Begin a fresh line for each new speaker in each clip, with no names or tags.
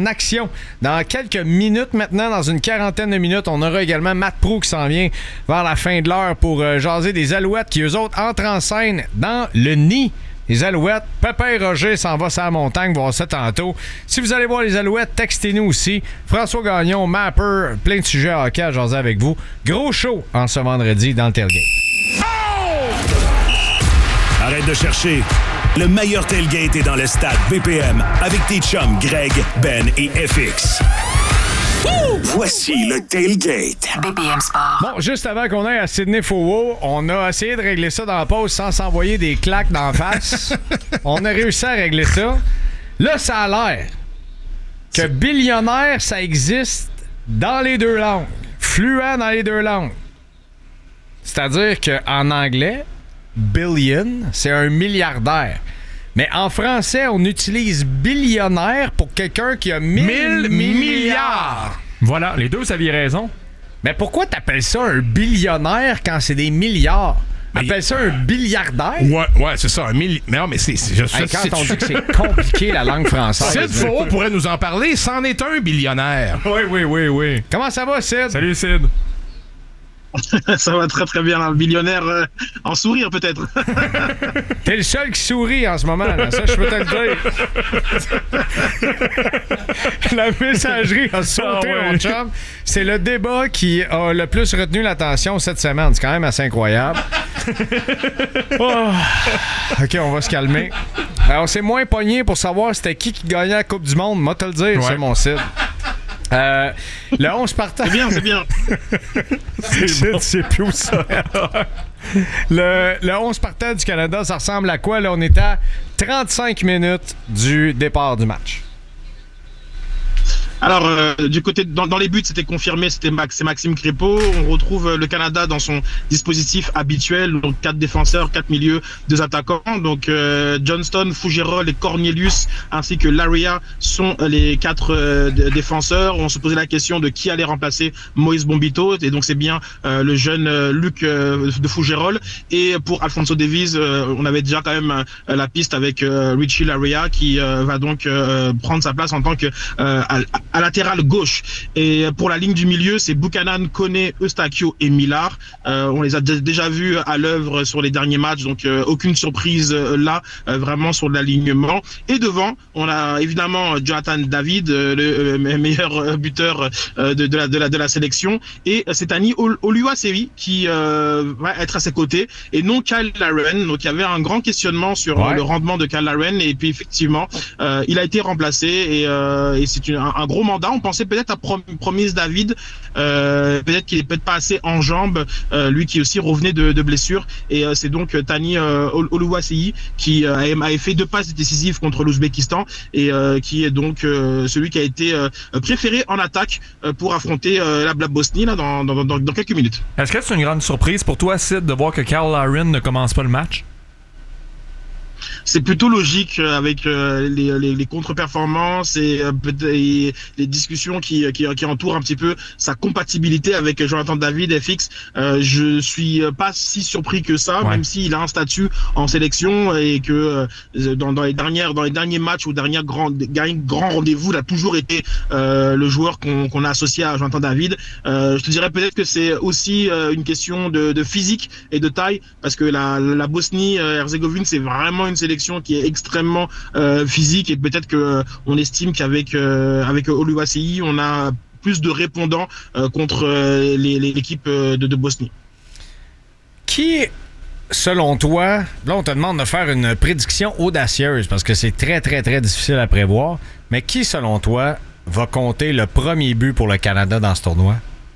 action. Dans quelques minutes maintenant, dans une quarantaine de minutes, on aura également Matt Proulx qui s'en vient vers la fin de l'heure pour jaser des Alouettes qui, eux autres, entrent en scène dans le nid. Les Alouettes, Pépin Roger s'en va sur la montagne, voir ça tantôt. Si vous allez voir les Alouettes, textez-nous aussi. François Gagnon, Mapper, plein de sujets à hockey à jaser avec vous. Gros show en ce vendredi dans le tailgate.
Oh! Arrête de chercher. Le meilleur tailgate est dans le stade BPM avec tes chums Greg, Ben et FX. Voici le tailgate.
BPM Sport.
Bon, juste avant qu'on aille à Sydney Fowo, on a essayé de régler ça dans la pause sans s'envoyer des claques d'en face. On a réussi à régler ça. Là, ça a l'air que billionnaire, ça existe dans les deux langues. Fluent dans les deux langues. C'est-à-dire qu'en anglais, billion, c'est un milliardaire. Mais en français, on utilise billionnaire pour quelqu'un qui a 1000 milliards.
Voilà, les deux, vous aviez raison.
Mais pourquoi t'appelles ça un billionnaire quand c'est des milliards? Appelle ça un billiardaire?
Ouais, c'est ça, un milliard. Mais non, mais c'est
quand on dit que c'est compliqué, la langue française.
Sid Faux pourrait nous en parler, c'en est un billionnaire.
Oui.
Comment ça va, Sid?
Salut, Sid.
Ça va très très bien, le billionnaire en sourire peut-être.
T'es le seul qui sourit en ce moment, là. Ça je peux te le dire. La messagerie a sauté, mon chum. C'est le débat qui a le plus retenu l'attention cette semaine. C'est quand même assez incroyable. Oh. OK, on va se calmer. Alors, on s'est moins pogné pour savoir c'était qui gagnait la Coupe du Monde. Moi, te le dire, c'est mon Sid. Le 11 partant.
C'est bien.
C'est plus où ça. Le 11 partant du Canada, ça ressemble à quoi? Là, on est à 35 minutes du départ du match.
Alors, du côté dans les buts, c'était confirmé, c'est Maxime Crépeau. On retrouve le Canada dans son dispositif habituel, donc 4 défenseurs, 4 milieux, 2 attaquants. Donc Johnston, Fougerolles et Cornelius ainsi que Laria sont les 4 défenseurs. On se posait la question de qui allait remplacer Moïse Bombito, et donc c'est bien le jeune Luc de Fougerolles. Et pour Alfonso Davies, on avait déjà quand même la piste avec Richie Laria qui va donc prendre sa place en tant que à latéral gauche. Et pour la ligne du milieu, c'est Buchanan, Koné, Eustachio et Millard. On les a déjà vus à l'œuvre sur les derniers matchs, donc aucune surprise là, vraiment sur l'alignement. Et devant, on a évidemment Jonathan David, le meilleur buteur de la sélection, et c'est Tani Oluwaseyi qui va être à ses côtés, et non Kyle Larin. Donc il y avait un grand questionnement sur le rendement de Kyle Larin, et puis effectivement, il a été remplacé, et c'est un gros mandat. On pensait peut-être à Promise David, peut-être qu'il est peut-être pas assez en jambes, lui qui aussi revenait de blessure, et c'est donc Tani Oluwaseyi qui a fait 2 passes décisives contre l'Ouzbékistan, et qui est donc celui qui a été préféré en attaque pour affronter la Bosnie là, dans quelques minutes.
Est-ce que c'est une grande surprise pour toi, Sid, de voir que Kyle Larin ne commence pas le match?
C'est plutôt logique avec les contre-performances et les discussions qui entourent un petit peu sa compatibilité avec Jonathan David FX. Je suis pas si surpris que ça, même s'il a un statut en sélection, et que dans les derniers matchs ou derniers grands rendez-vous, il a toujours été le joueur qu'on a associé à Jonathan David. Je te dirais peut-être que c'est aussi une question de physique et de taille, parce que la Bosnie-Herzégovine, c'est vraiment une sélection qui est extrêmement physique, et peut-être que on estime qu'avec Oluwaseyi, on a plus de répondants contre l'équipe de Bosnie.
Qui, selon toi, là on te demande de faire une prédiction audacieuse parce que c'est très très très difficile à prévoir, mais qui, selon toi, va compter le premier but pour le Canada dans ce tournoi?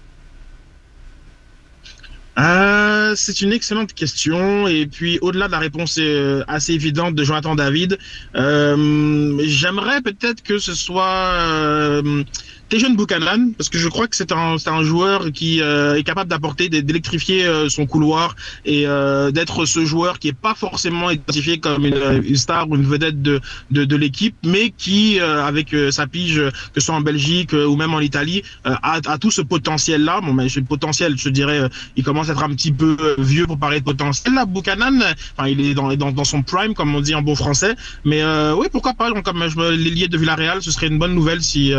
C'est une excellente question, et puis au-delà de la réponse assez évidente de Jonathan David, j'aimerais peut-être que ce soit Tejan Buchanan, parce que je crois que c'est un joueur qui est capable d'apporter, d'électrifier son couloir, et d'être ce joueur qui est pas forcément identifié comme une star ou une vedette de l'équipe, mais qui avec sa pige, que ce soit en Belgique ou même en Italie, a tout ce potentiel-là. Bon, mais ce potentiel, je dirais, il commence à être un petit peu vieux pour parler de potentiel. Là, Buchanan, enfin, il est dans son prime, comme on dit en bon français, mais oui, pourquoi pas. Donc, comme l'ailier de Villarreal, ce serait une bonne nouvelle si